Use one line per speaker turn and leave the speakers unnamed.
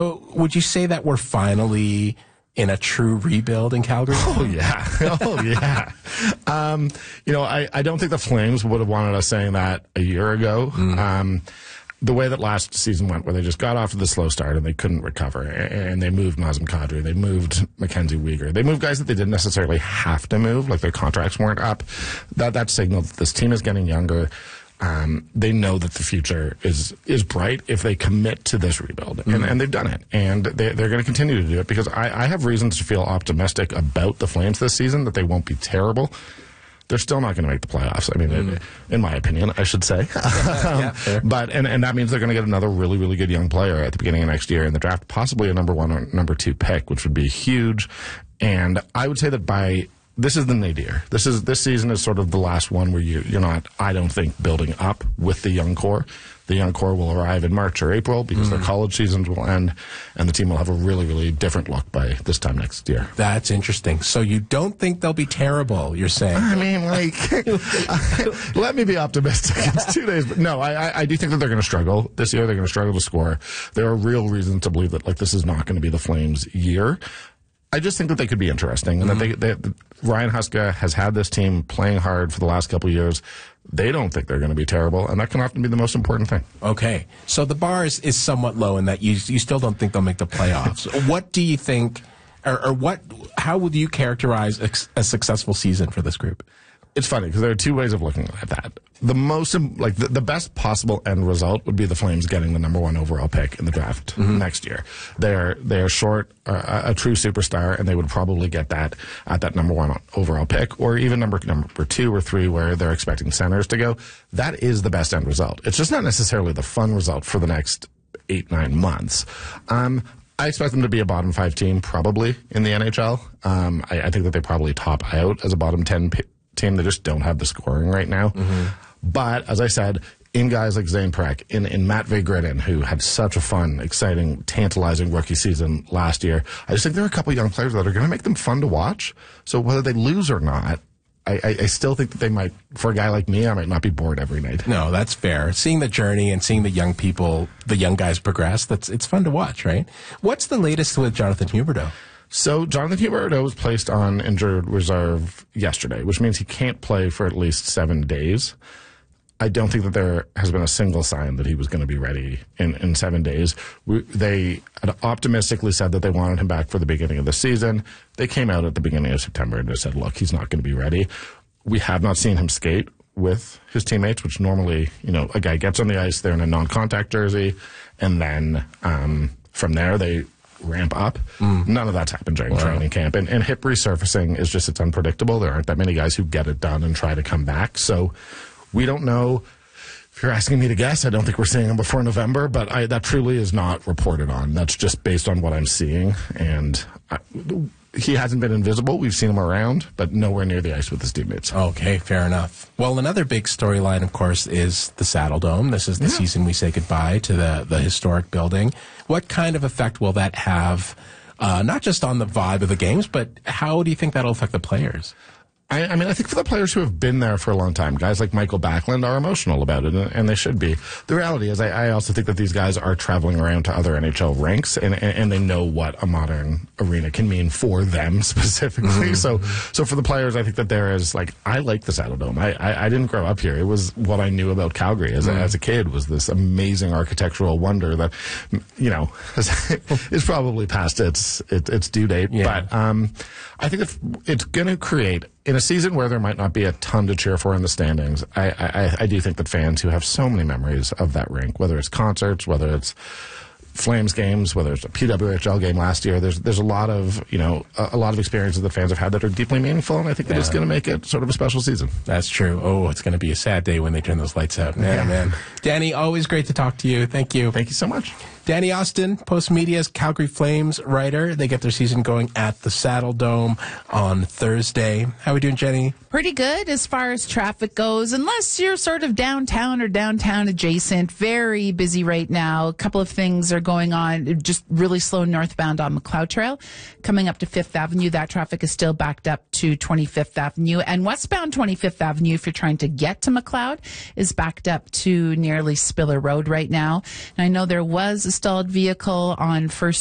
Would you say that we're finally in a true rebuild in Calgary?
Oh, yeah. Oh, yeah. I don't think the Flames would have wanted us saying that a year ago. The way that last season went, where they just got off to the slow start and they couldn't recover, and they moved Nazem Kadri, they moved Mackenzie Weegar, they moved guys that they didn't necessarily have to move, like their contracts weren't up. That signaled that this team is getting younger. They know that the future is bright if they commit to this rebuild, and they've done it, and they're going to continue to do it, because I have reasons to feel optimistic about the Flames this season, that they won't be terrible. They're still not going to make the playoffs. I mean, in my opinion, I should say. But that means they're going to get another really, really good young player at the beginning of next year in the draft, possibly a number 1 or number 2 pick, which would be huge. And I would say that this is the nadir. This season is sort of the last one where you're not, I don't think, building up with the young core. The young core will arrive in March or April because their college seasons will end, and the team will have a really, really different look by this time next year.
That's interesting. So you don't think they'll be terrible, you're saying?
I mean, let me be optimistic. It's 2 days. But no, I do think that they're going to struggle this year. They're going to struggle to score. There are real reasons to believe that this is not going to be the Flames' year. I just think that they could be interesting, and that Ryan Huska has had this team playing hard for the last couple of years. They don't think they're going to be terrible, and that can often be the most important thing.
Okay, so the bar is somewhat low in that you still don't think they'll make the playoffs. What do you think, or how would you characterize a successful season for this group?
It's funny because there are 2 ways of looking at that. The most, the best possible end result would be the Flames getting the number 1 overall pick in the draft next year. They're short a true superstar, and they would probably get that at that number 1 overall pick, or even number 2 or 3, where they're expecting centers to go. That is the best end result. It's just not necessarily the fun result for the next 8-9 months. I expect them to be a bottom 5 team, probably, in the NHL. I think that they probably top out as a bottom 10 team. They just don't have the scoring right now. But as I said, in guys like Zane Parekh, in Matt Vigridin, who had such a fun, exciting, tantalizing rookie season last year, I just think there are a couple of young players that are going to make them fun to watch. So whether they lose or not, I still think that they might, for a guy like me, I might not be bored every night.
No, that's fair. Seeing the journey and seeing the young people, the young guys progress, it's fun to watch, right? What's the latest with Jonathan Huberdeau?
So Jonathan Huberdeau was placed on injured reserve yesterday, which means he can't play for at least 7 days. I don't think that there has been a single sign that he was going to be ready in 7 days. They had optimistically said that they wanted him back for the beginning of the season. They came out at the beginning of September and just said, look, he's not going to be ready. We have not seen him skate with his teammates, which normally, a guy gets on the ice, they're in a non-contact jersey, and then from there they ramp up. None of that's happened during training camp. And hip resurfacing is just, it's unpredictable. There aren't that many guys who get it done and try to come back. So we don't know. If you're asking me to guess, I don't think we're seeing him before November, but that truly is not reported on. That's just based on what I'm seeing. And he hasn't been invisible. We've seen him around, but nowhere near the ice with his teammates.
Okay, fair enough. Well, another big storyline, of course, is the Saddle Dome. This is the season we say goodbye to the historic building. What kind of effect will that have, not just on the vibe of the games, but how do you think that'll affect the players?
I mean, I think for the players who have been there for a long time, guys like Michael Backlund are emotional about it, and they should be. The reality is, I also think that these guys are traveling around to other NHL rinks, and they know what a modern arena can mean for them specifically. So for the players, I think that there is, I like the Saddle Dome. I didn't grow up here. It was what I knew about Calgary as a kid, was this amazing architectural wonder that, is probably past its due date.
Yeah.
But I think it's going to create, in a season where there might not be a ton to cheer for in the standings, I do think that fans who have so many memories of that rink, whether it's concerts, whether it's Flames games, whether it's a PWHL game last year, there's a lot of experiences that fans have had that are deeply meaningful, and I think that it's going to make it sort of a special season.
That's true. Oh, it's going to be a sad day when they turn those lights out. Man. Danny, always great to talk to you. Thank you.
Thank you so much.
Danny Austin, Postmedia's Calgary Flames writer. They get their season going at the Saddle Dome on Thursday. How are we doing, Jenny?
Pretty good as far as traffic goes, unless you're sort of downtown or downtown adjacent. Very busy right now. A couple of things are going on, just really slow northbound on McLeod Trail. Coming up to 5th Avenue, that traffic is still backed up to 25th Avenue. And westbound 25th Avenue, if you're trying to get to McLeod, is backed up to nearly Spiller Road right now. And I know there was a stalled vehicle on First